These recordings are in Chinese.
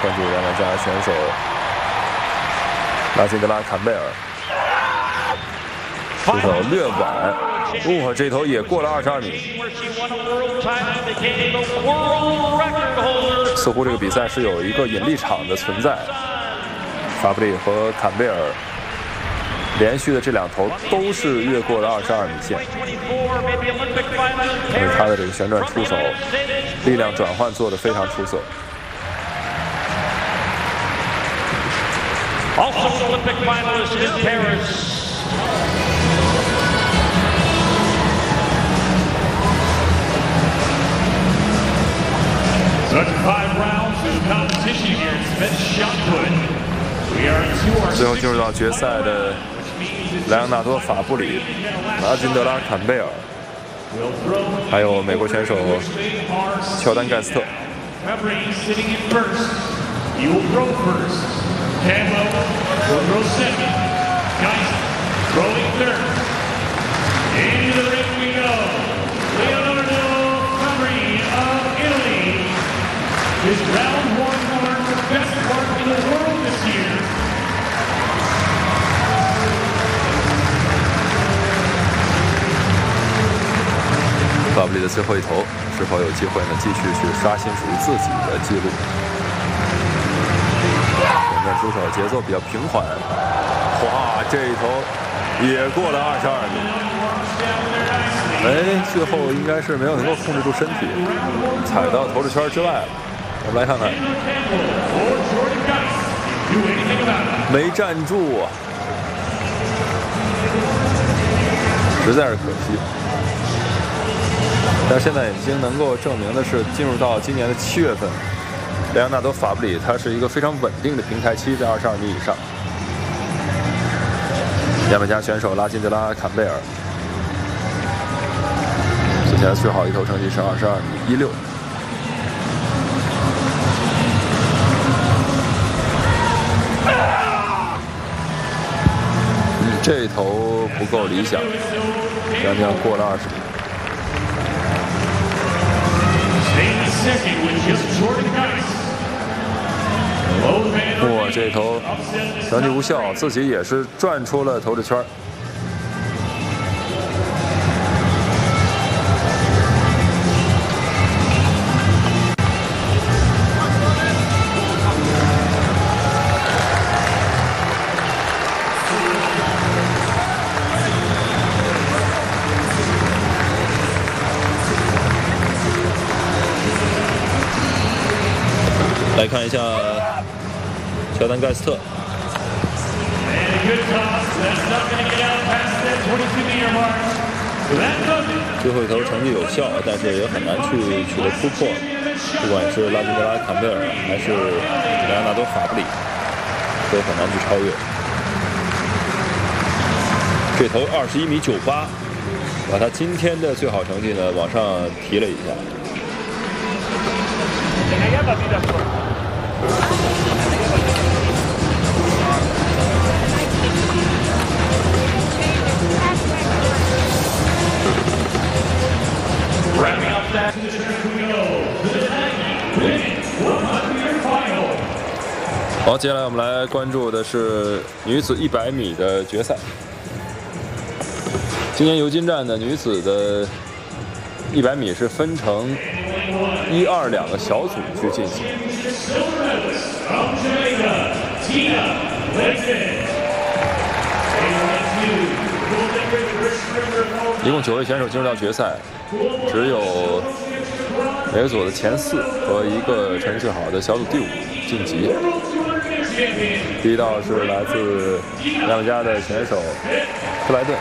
关注牙买加选手拉辛德拉坎贝尔，出手略晚，这头也过了22米。似乎这个比赛是有一个引力场的存在。法布里和坎贝尔连续的这2投都是越过了22米线，但是他的这个旋转出手、力量转换做得非常出色。 Also Olympic finalist in Paris. Such 5 rounds of competition here at Smith shot put. We are into our 最后进入到决赛的莱昂纳多·法布里、拉金德拉·坎贝尔，还有美国选手乔丹·盖斯特。 Campbell will throw second. Geist throwing third. Into the ring we go. Leonardo Fabbri of Italy is round 1 mark the best mark in the world this year. 法布里的最后一投是否有机会呢？继续去刷新属于自己的记录。旋转出手节奏比较平缓，哇，这一投也过了22米。最后应该是没有能够控制住身体，踩到投掷圈之外了。我们来看看，没站住啊，实在是可惜。但是现在已经能够证明的是，进入到今年的7月份。莱昂纳多·法布里，他是一个非常稳定的平台期，在22米以上。牙买加选手拉辛德拉·坎贝尔，此前最好一投成绩是22米16。这一投不够理想，将近过了20米。这投成绩无效，自己也是转出了投掷圈。来看一下乔丹·盖斯特，最后一投成绩有效，但是也很难去取得突破。不管是拉金德拉·坎贝尔还是莱昂纳多·法布里，都很难去超越。这投21米98，把他今天的最好成绩呢往上提了一下。好，接下来我们来关注的是女子100米的决赛。今年尤金站的女子的100米是分成1、2两个小组去进行。一共9位选手进入到决赛，只有每个组的前4和一个成绩最好的小组第5晋级。第一道是来自牙买加的选手克莱顿，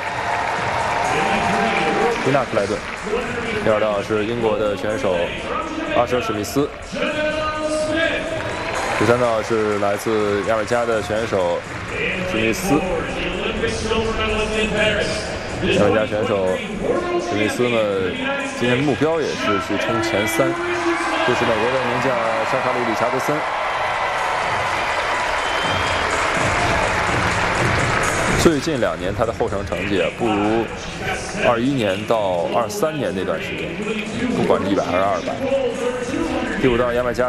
伊娜·克莱顿。第二道是英国的选手阿舍·史密斯。第三道是来自牙买加的选手史密斯。牙买加选手史密斯呢，今天目标也是去冲前3。这是美国的名将沙卡里·理查德森。最近2年他的后程成绩不如21年到23年那段时间，不管是100还是200。第5道牙买加